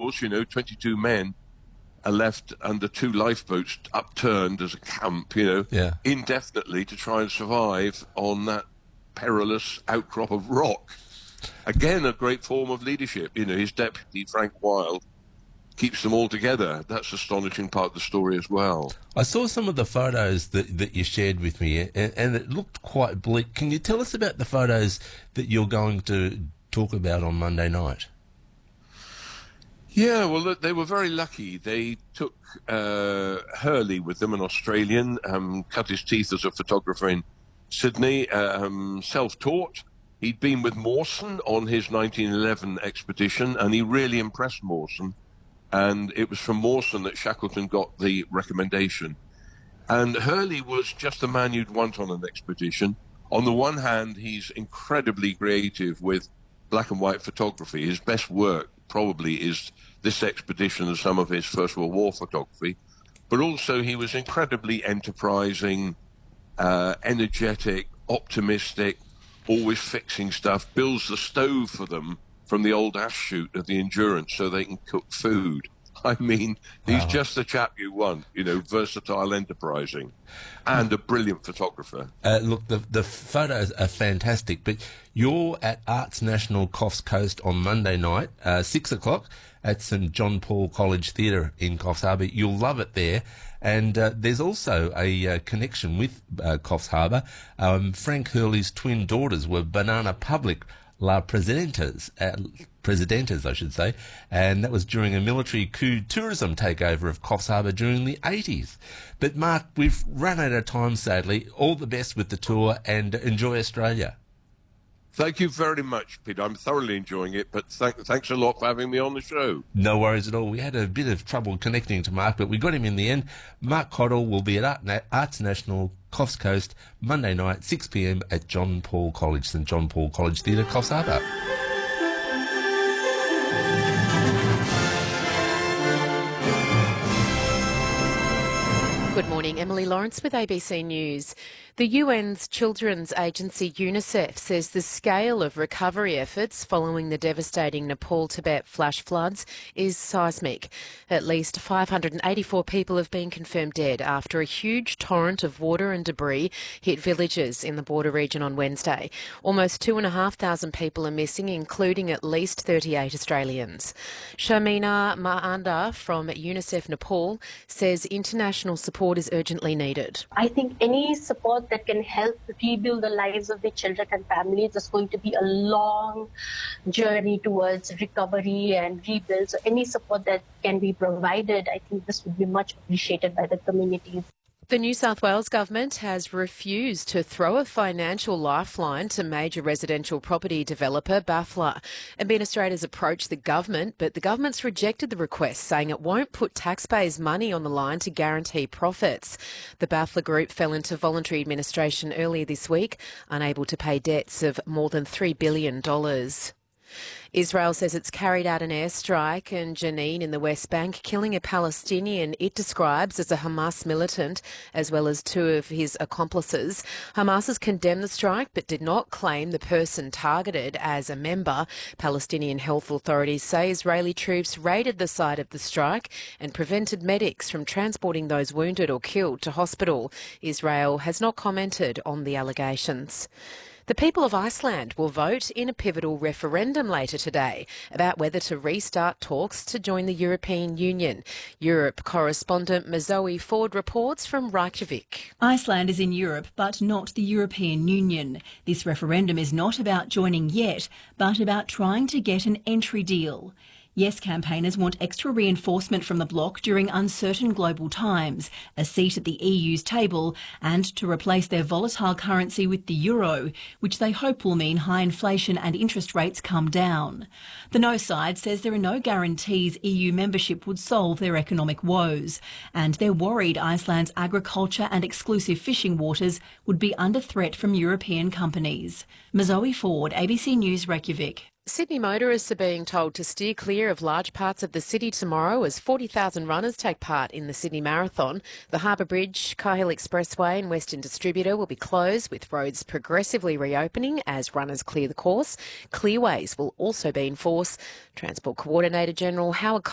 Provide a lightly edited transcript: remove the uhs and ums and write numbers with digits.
course, 22 men are left under 2 lifeboats upturned as a camp, indefinitely to try and survive on that perilous outcrop of rock. Again, a great form of leadership. His deputy, Frank Wild, keeps them all together. That's an astonishing part of the story as well. I saw some of the photos that you shared with me, and it looked quite bleak. Can you tell us about the photos that you're going to talk about on Monday night? Yeah, well, they were very lucky. They took Hurley with them, an Australian, cut his teeth as a photographer in Sydney, self-taught. He'd been with Mawson on his 1911 expedition, and he really impressed Mawson. And it was from Mawson that Shackleton got the recommendation. And Hurley was just the man you'd want on an expedition. On the one hand, he's incredibly creative with black and white photography. His best work probably is this expedition and some of his First World War photography. But also he was incredibly enterprising, energetic, optimistic, always fixing stuff, builds the stove for them from the old ash chute of the Endurance so they can cook food. I mean, he's just the chap you want, versatile, enterprising, and a brilliant photographer. Look, the photos are fantastic, but you're at Arts National Coffs Coast on Monday night, 6 o'clock, at St John Paul College Theatre in Coffs Harbour. You'll love it there. And there's also a connection with Coffs Harbour. Frank Hurley's twin daughters were Banana Public La Presidentas, I should say, and that was during a military coup tourism takeover of Coffs Harbour during the 80s. But Mark, we've run out of time, sadly. All the best with the tour, and enjoy Australia. Thank you very much, Peter. I'm thoroughly enjoying it, but thanks a lot for having me on the show. No worries at all. We had a bit of trouble connecting to Mark, but we got him in the end. Mark Cottle will be at Arts National Coffs Coast Monday night, 6 p.m. at John Paul College, St John Paul College Theatre, Coffs Harbour. Good morning, Emily Lawrence with ABC News. The UN's children's agency UNICEF says the scale of recovery efforts following the devastating Nepal-Tibet flash floods is seismic. At least 584 people have been confirmed dead after a huge torrent of water and debris hit villages in the border region on Wednesday. Almost 2,500 people are missing, including at least 38 Australians. Shamina Maanda from UNICEF Nepal says international support is urgently needed. I think any support that can help rebuild the lives of the children and families is going to be a long journey towards recovery and rebuild. So any support that can be provided, I think this would be much appreciated by the communities. The New South Wales government has refused to throw a financial lifeline to major residential property developer Bafla. Administrators approached the government, but the government's rejected the request, saying it won't put taxpayers' money on the line to guarantee profits. The Bafla Group fell into voluntary administration earlier this week, unable to pay debts of more than $3 billion. Israel says it's carried out an airstrike in Jenin in the West Bank, killing a Palestinian it describes as a Hamas militant, as well as 2 of his accomplices. Hamas has condemned the strike but did not claim the person targeted as a member. Palestinian health authorities say Israeli troops raided the site of the strike and prevented medics from transporting those wounded or killed to hospital. Israel has not commented on the allegations. The people of Iceland will vote in a pivotal referendum later today about whether to restart talks to join the European Union. Europe correspondent Mazoe Ford reports from Reykjavik. Iceland is in Europe, but not the European Union. This referendum is not about joining yet, but about trying to get an entry deal. Yes campaigners want extra reinforcement from the bloc during uncertain global times, a seat at the EU's table, and to replace their volatile currency with the euro, which they hope will mean high inflation and interest rates come down. The no side says there are no guarantees EU membership would solve their economic woes, and they're worried Iceland's agriculture and exclusive fishing waters would be under threat from European companies. Mazoe Ford, ABC News, Reykjavik. Sydney motorists are being told to steer clear of large parts of the city tomorrow as 40,000 runners take part in the Sydney Marathon. The Harbour Bridge, Cahill Expressway and Western Distributor will be closed, with roads progressively reopening as runners clear the course. Clearways will also be in force. Transport Coordinator General Howard